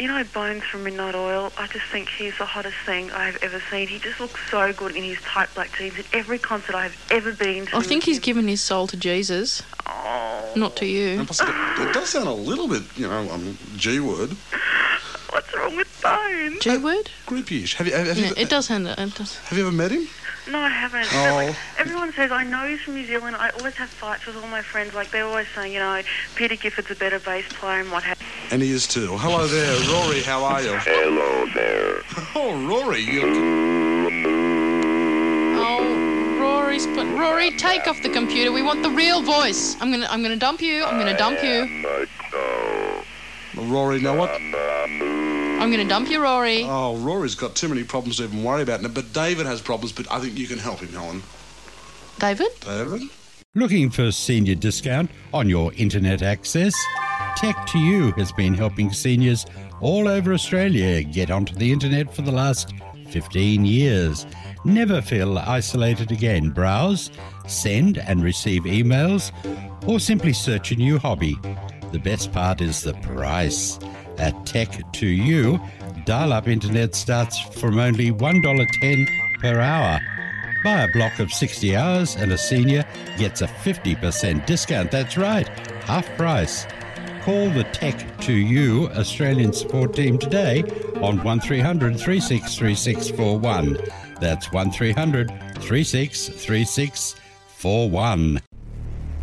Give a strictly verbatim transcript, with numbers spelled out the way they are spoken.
you know, Bones from Midnight Oil, I just think he's the hottest thing I've ever seen. He just looks so good in his tight black jeans at every concert I've ever been to. I think he's given his soul to Jesus. Oh. Not to you. And plus it, it does sound a little bit, you know, um, G-word. What's wrong with Bones? G-word? Groupie-ish. Have you, have, have Yeah, you, it does sound... It does. Have you ever met him? No, I haven't. Oh. But, like, everyone says, I know he's from New Zealand. I always have fights with all my friends. Like, they're always saying, you know, Peter Gifford's a better bass player and what have you. And he is too. Hello there, Rory, how are you? Hello there. Oh, Rory, you... Oh, Rory's... But Rory, take off the computer. We want the real voice. I'm gonna, I'm gonna dump you. I'm gonna dump you. Rory, now what... I'm gonna dump you, Rory. Oh, Rory's got too many problems to even worry about now, but David has problems, but I think you can help him, Helen. David? David? Looking for a senior discount on your internet access? Tech to You has been helping seniors all over Australia get onto the internet for the last fifteen years. Never feel isolated again. Browse, send and receive emails, or simply search a new hobby. The best part is the price. At Tech to You, dial-up internet starts from only one dollar ten per hour. Buy a block of sixty hours and a senior gets a fifty percent discount. That's right, half price. Call the Tech to You Australian support team today on one three hundred, three six three six four one. That's one three hundred, three six three six four one.